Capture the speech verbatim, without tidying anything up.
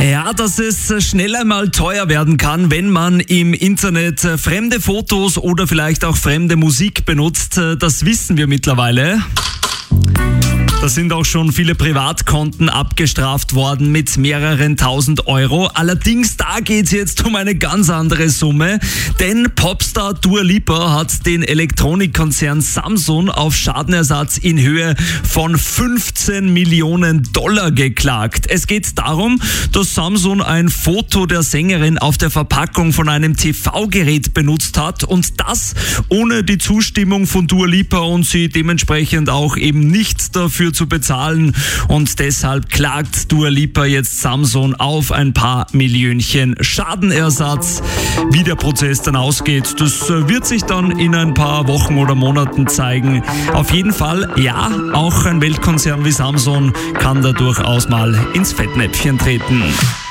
Ja, dass es schnell einmal teuer werden kann, wenn man im Internet fremde Fotos oder vielleicht auch fremde Musik benutzt, das wissen wir mittlerweile. Da sind auch schon viele Privatkonten abgestraft worden mit mehreren tausend Euro. Allerdings, da geht es jetzt um eine ganz andere Summe, denn Popstar Dua Lipa hat den Elektronikkonzern Samsung auf Schadenersatz in Höhe von fünfzehn Millionen Dollar geklagt. Es geht darum, dass Samsung ein Foto der Sängerin auf der Verpackung von einem T V-Gerät benutzt hat und das ohne die Zustimmung von Dua Lipa und sie dementsprechend auch eben nicht dafür zu bezahlen, und deshalb klagt Dua Lipa jetzt Samsung auf ein paar Millionchen Schadenersatz. Wie der Prozess dann ausgeht, das wird sich dann in ein paar Wochen oder Monaten zeigen. Auf jeden Fall, ja, auch ein Weltkonzern wie Samsung kann da durchaus mal ins Fettnäpfchen treten.